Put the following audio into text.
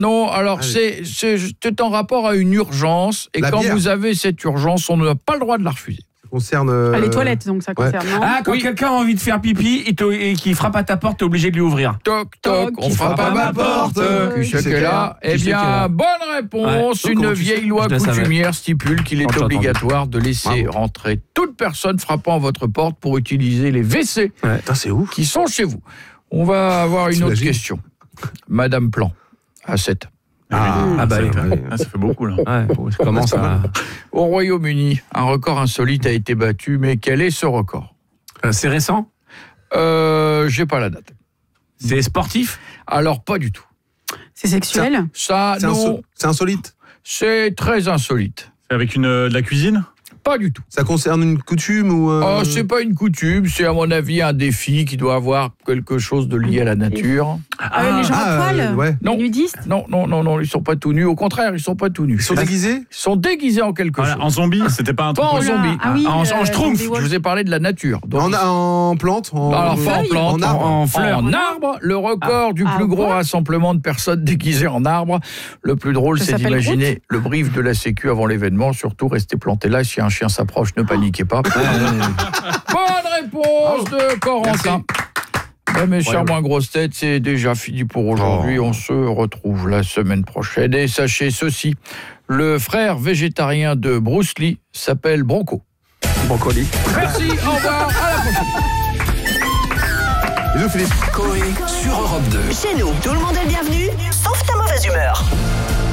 Non, alors c'est en rapport à une urgence. Et quand vous avez cette urgence, on n'a pas le droit de la refuser. Ça concerne... les toilettes, donc ça concerne, non ? Quand quelqu'un a envie de faire pipi et qu'il frappe à ta porte, t'es obligé de lui ouvrir. Toc, toc, on frappe à ma porte. Qui c'est qu'elle a ? Eh bien, bonne réponse. Une vieille loi coutumière stipule qu'il est obligatoire de laisser rentrer toute personne frappant à votre porte pour utiliser les WC qui sont chez vous. On va avoir une autre question. Madame Plan, à 7. Ça fait beaucoup là. Ça commence à... Au Royaume-Uni, un record insolite a été battu, mais quel est ce record ? C'est récent ? J'ai pas la date. C'est sportif ? Alors pas du tout. C'est sexuel ? Ça non. C'est insolite ? C'est très insolite. C'est avec de la cuisine ? Pas du tout. Ça concerne une coutume ou... c'est pas une coutume, c'est à mon avis un défi qui doit avoir quelque chose de lié à la nature. Les gens à poil ? Non. Les nudistes ? Non, ils sont pas tout nus. Au contraire, ils sont pas tout nus. Ils sont déguisés ? Ils sont déguisés en quelque chose. En zombie, c'était pas un truc... Pas en zombie. En schtroumpf. Je vous ai parlé de la nature. Donc, en plante alors, pas en plante, en fleurs. En arbre. Le record du plus gros rassemblement de personnes déguisées en arbre. Le plus drôle, c'est d'imaginer le brief de la Sécu avant l'événement. Surtout, restez planté là. Si un chien s'approche, ne paniquez pas. Bonne réponse de Corentin. Mes chers moins grosses têtes, c'est déjà fini pour aujourd'hui. On se retrouve la semaine prochaine. Et sachez ceci, le frère végétarien de Bruce Lee s'appelle Bronco. Brocoli. Merci, au revoir, à la prochaine. Bisous Philippe. Coé sur Europe 2. Chez nous, tout le monde est le bienvenu, sauf ta mauvaise humeur.